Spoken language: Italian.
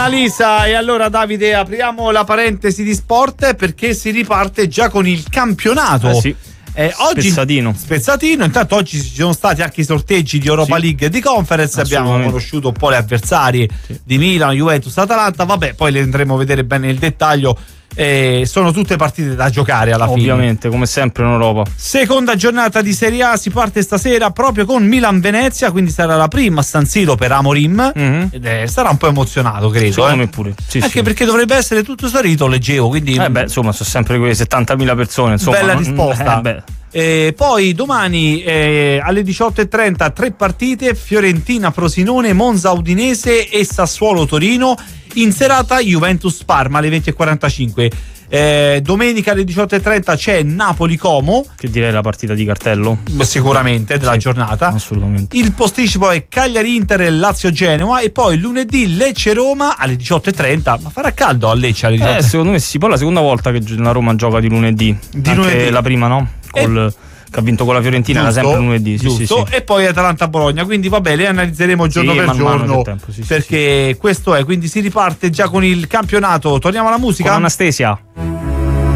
Annalisa. E allora Davide, apriamo la parentesi di sport perché si riparte già con il campionato. Sì. Oggi spezzatino. Intanto oggi ci sono stati anche i sorteggi di Europa League e di Conference. Abbiamo conosciuto un po' le avversari di Milan, Juventus, Atalanta. Vabbè, poi le andremo a vedere bene nel dettaglio. Sono tutte partite da giocare alla fine, ovviamente, come sempre in Europa. Seconda giornata di Serie A, si parte stasera proprio con Milan-Venezia, quindi sarà la prima a San Siro per Amorim. Sarà un po' emozionato, credo. Secondo me pure. Anche perché dovrebbe essere tutto salito, leggevo, quindi insomma, sono sempre quelle 70.000 persone, insomma. Bella risposta. Poi domani alle 18:30 tre partite: Fiorentina-Frosinone, Monza-Udinese e Sassuolo-Torino. In serata Juventus-Parma alle 20:45. Domenica alle 18:30 c'è Napoli-Como, che direi la partita di cartello sicuramente della giornata. Assolutamente. Il posticipo è Cagliari-Inter e Lazio-Genoa, e poi lunedì Lecce-Roma alle 18:30. Ma farà caldo a Lecce alle 18:30? Secondo me sì, poi è la seconda volta che la Roma gioca di lunedì. La prima, no? Che ha vinto con la Fiorentina, era sempre lunedì. Sì. E poi Atalanta-Bologna, quindi vabbè, le analizzeremo giorno per giorno, perché questo è, quindi si riparte già con il campionato. Torniamo alla musica con Anastasia.